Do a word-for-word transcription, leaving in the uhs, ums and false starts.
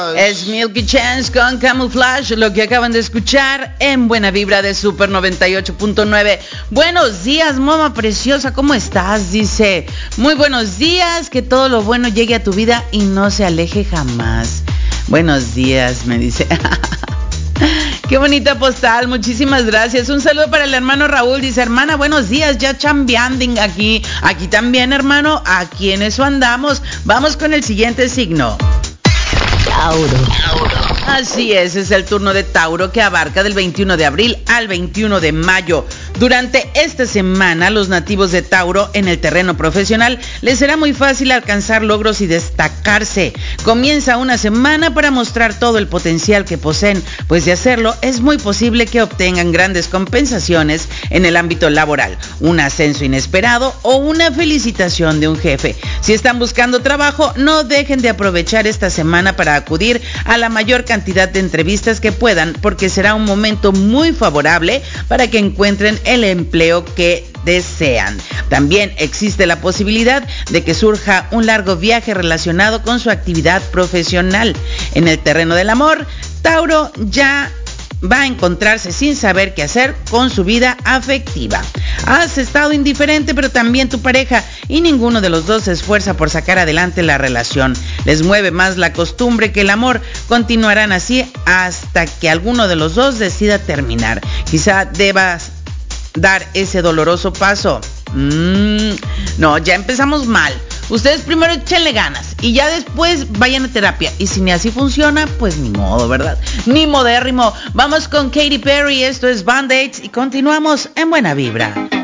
Es Milky Chance con Camouflage, lo que acaban de escuchar en Buena Vibra de Super noventa y ocho punto nueve. Buenos días, mamá preciosa, ¿cómo estás? Dice, muy buenos días, que todo lo bueno llegue a tu vida y no se aleje jamás. Buenos días, me dice. Qué bonita postal, muchísimas gracias. Un saludo para el hermano Raúl, dice, hermana, buenos días, ya chambeanding aquí. Aquí también, hermano, aquí en eso andamos. Vamos con el siguiente signo. Tauro. Así es, es el turno de Tauro, que abarca del veintiuno de abril al veintiuno de mayo. Durante esta semana, los nativos de Tauro en el terreno profesional les será muy fácil alcanzar logros y destacarse. Comienza una semana para mostrar todo el potencial que poseen, pues de hacerlo es muy posible que obtengan grandes compensaciones en el ámbito laboral, un ascenso inesperado o una felicitación de un jefe. Si están buscando trabajo, no dejen de aprovechar esta semana para acudir a la mayor cantidad de entrevistas que puedan, porque será un momento muy favorable para que encuentren el empleo que desean. También existe la posibilidad de que surja un largo viaje relacionado con su actividad profesional. En el terreno del amor, Tauro ya va a encontrarse sin saber qué hacer con su vida afectiva. Has estado indiferente, pero también tu pareja, y ninguno de los dos se esfuerza por sacar adelante la relación. Les mueve más la costumbre que el amor. Continuarán así hasta que alguno de los dos decida terminar. Quizá debas dar ese doloroso paso. Mm, no, ya empezamos mal. Ustedes primero échenle ganas y ya después vayan a terapia. Y si ni así funciona, pues ni modo, ¿verdad? Ni modérrimo. Vamos con Katy Perry, esto es Band-Aids y continuamos en Buena Vibra.